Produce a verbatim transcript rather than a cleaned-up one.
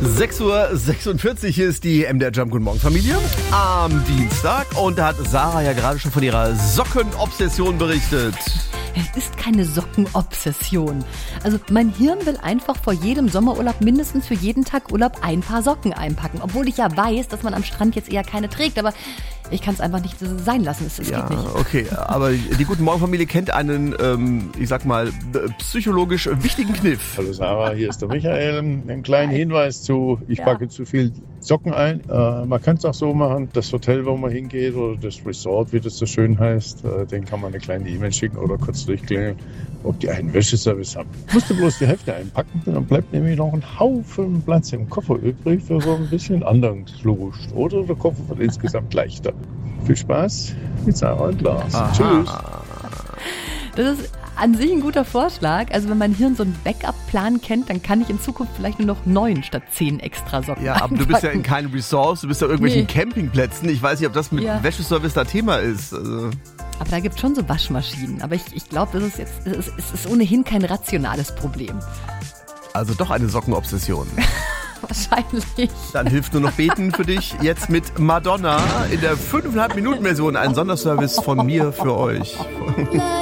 sechs Uhr sechsundvierzig ist die M D R Jump. Guten Morgen, Familie. Am Dienstag. Und da hat Sarah ja gerade schon von ihrer Sockenobsession berichtet. Es ist keine Sockenobsession. Also mein Hirn will einfach vor jedem Sommerurlaub mindestens für jeden Tag Urlaub ein paar Socken einpacken. Obwohl ich ja weiß, dass man am Strand jetzt eher keine trägt. Aber ich kann es einfach nicht sein lassen. Es, es ja, geht nicht. Okay. Aber die Guten Morgen Familie kennt einen, ähm, ich sag mal, psychologisch wichtigen Kniff. Hallo Sarah, hier ist der Michael. Einen kleinen Hinweis zu, ich Ja. packe zu viel Socken ein. Äh, man kann es auch so machen, das Hotel, wo man hingeht oder das Resort, wie das so schön heißt, äh, den kann man eine kleine E-Mail schicken oder kurz durchklären, ob die einen Wäscheservice haben. Musst du bloß die Hälfte einpacken, dann bleibt nämlich noch ein Haufen Platz im Koffer übrig für so ein bisschen anderen Lust. Oder der Koffer wird insgesamt leichter. Viel Spaß mit Sarah und Lars. Aha. Tschüss. Das ist an sich ein guter Vorschlag. Also wenn mein Hirn so einen Backup-Plan kennt, dann kann ich in Zukunft vielleicht nur noch neun statt zehn extra Socken Ja, aber du bist ja in einpacken. keinen Resorts, du bist ja in irgendwelchen Nee. Campingplätzen. Ich weiß nicht, ob das mit Ja. Wäscheservice da Thema ist. Also, Aber da gibt es schon so Waschmaschinen. Aber ich, ich glaube, das ist jetzt, es ist, es ist ohnehin kein rationales Problem. also doch eine Sockenobsession. Wahrscheinlich. Dann hilft nur noch beten für dich. Jetzt mit Madonna in der fünfeinhalb Minuten Version. Ein Sonderservice von mir für euch.